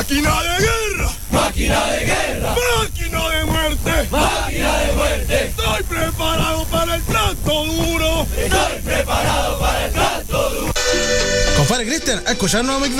¡Máquina de guerra! ¡Máquina de guerra! ¡Máquina de muerte! ¡Máquina de muerte! ¡Estoy preparado para el trato duro! ¡Estoy preparado para el trato duro! Compadre Cristian, a escuchar nuevo mix